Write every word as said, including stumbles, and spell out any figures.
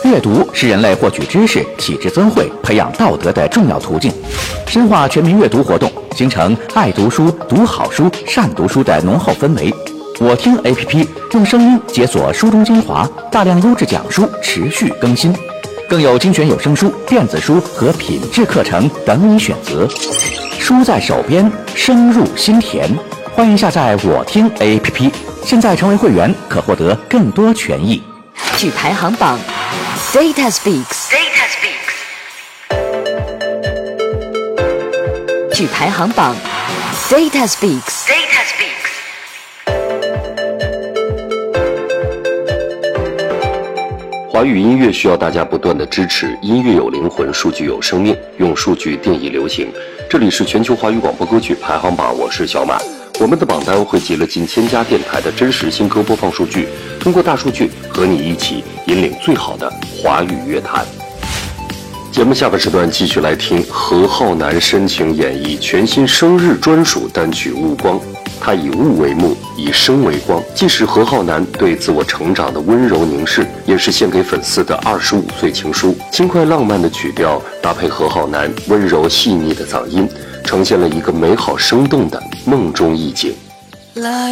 阅读是人类获取知识、体质增慧、培养道德的重要途径。深化全民阅读活动，形成爱读书、读好书、善读书的浓厚氛围。我听 A P P 用声音解锁书中精华，大量优质讲书持续更新，更有精选有声书、电子书和品质课程等你选择。书在手边，声入心田。欢迎下载我听 A P P， 现在成为会员可获得更多权益。 据排行榜 ，Data Speaks。Data Speaks。据排行榜 ，Data Speaks。Data Speaks。 华语音乐需要大家不断的支持，音乐有灵魂，数据有生命，用数据定义流行。这里是全球华语广播歌曲排行榜，我是小马。我们的榜单汇集了近千家电台的真实新歌播放数据，通过大数据和你一起引领最好的华语乐坛。节目下半时段继续来听何浩南深情演绎全新生日专属单曲《雾光》，他以雾为幕，以声为光，既是何浩南对自我成长的温柔凝视，也是献给粉丝的二十五岁情书。轻快浪漫的曲调搭配何浩南温柔细腻的嗓音，呈现了一个美好生动的梦中意境。